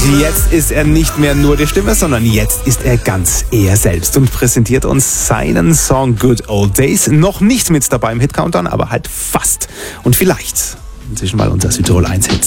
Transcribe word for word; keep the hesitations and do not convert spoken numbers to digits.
jetzt ist er nicht mehr nur die Stimme, sondern jetzt ist er ganz er selbst und präsentiert uns seinen Song Good Old Days. Noch nicht mit dabei im Hit-Countdown, aber halt fast. Und vielleicht inzwischen mal unser Südtirol eins Hit.